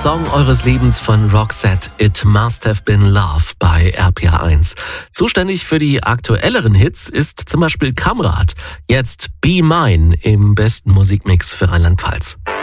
Song eures Lebens von Roxette, It Must Have Been Love bei RPA 1. Zuständig für die aktuelleren Hits ist zum Beispiel Kamrat. Jetzt Be Mine im besten Musikmix für Rheinland-Pfalz.